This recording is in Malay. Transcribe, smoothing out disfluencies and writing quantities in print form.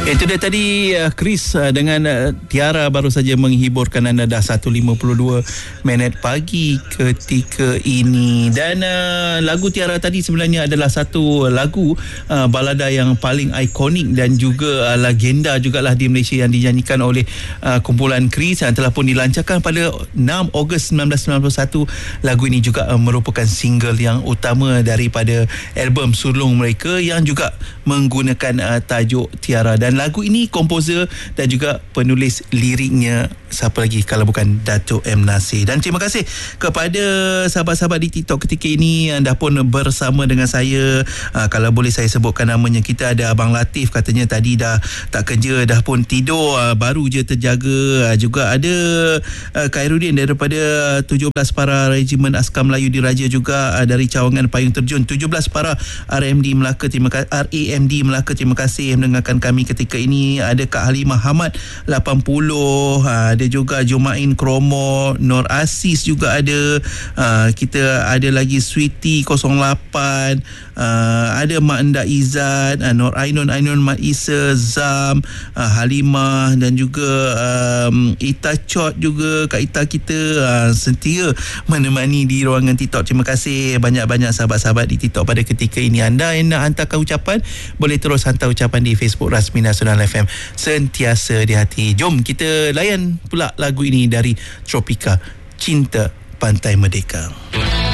Itu dia tadi Chris dengan Tiara baru saja menghiburkan anda dah 1.52 minit pagi ketika ini. Dan lagu Tiara tadi sebenarnya adalah satu lagu balada yang paling ikonik dan juga legenda jugalah di Malaysia yang dinyanyikan oleh kumpulan Chris yang telah pun dilancarkan pada 6 Ogos 1991. Lagu ini juga merupakan single yang utama daripada album sulung mereka yang juga menggunakan tajuk Tiara. Dan lagu ini komposer dan juga penulis liriknya siapa lagi kalau bukan Dato' M. Nasir. Dan terima kasih kepada sahabat-sahabat di TikTok ketika ini anda pun bersama dengan saya. Kalau boleh saya sebutkan namanya, kita ada Abang Latif, katanya tadi dah tak kerja, dah pun tidur, baru je terjaga. Juga ada Khairuddin daripada 17 para Regimen Askar Melayu Diraja juga dari Cawangan Payung Terjun. 17 para RMD Melaka, RAMD Melaka, terima kasih mendengarkan kami ketika ini. Ada Kak Halimah Hamad 80, ada juga Jumain Kromo, Nur Asis juga ada, kita ada lagi Sweety 08, ada Mak Endak Izzat, Nur Ainun Mak Isa, Zam, Halimah dan juga Ita Chot juga, Kak Ita kita setia menemani di ruangan TikTok. Terima kasih banyak-banyak sahabat-sahabat di TikTok pada ketika ini. Anda yang nak hantarkan ucapan, boleh terus hantar ucapan di Facebook rasmi Nasional FM, sentiasa di hati. Jom kita layan pula lagu ini dari Tropika, Cinta Pantai Merdeka.